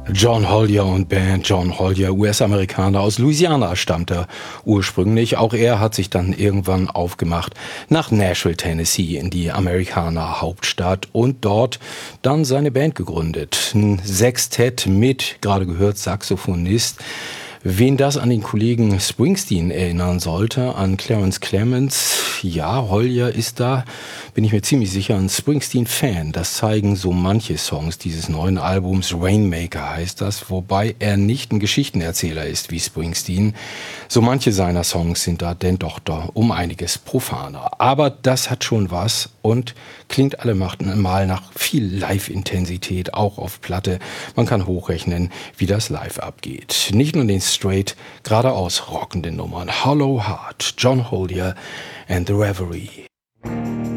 John Hollier und Band. John Hollier, US-Amerikaner aus Louisiana stammt er ursprünglich. Auch er hat sich dann irgendwann aufgemacht nach Nashville, Tennessee, in die Amerikaner-Hauptstadt und dort dann seine Band gegründet. Ein Sextett mit, gerade gehört, Saxophonist. Wen das an den Kollegen Springsteen erinnern sollte, an Clarence Clemons, ja, Hollier ist da, bin ich mir ziemlich sicher, ein Springsteen-Fan. Das zeigen so manche Songs dieses neuen Albums, Rainmaker heißt das, wobei er nicht ein Geschichtenerzähler ist wie Springsteen. So manche seiner Songs sind da denn doch da um einiges profaner. Aber das hat schon was und klingt allemal nach viel Live-Intensität, auch auf Platte. Man kann hochrechnen, wie das live abgeht. Nicht nur den straight, geradeaus rockenden Nummern. Hollow Heart, John Hollier and the Reverie.